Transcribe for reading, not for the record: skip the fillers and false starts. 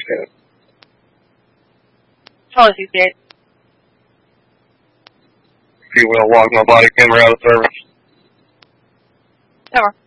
68. Totally 68. If you will, log my body camera out of service. Over.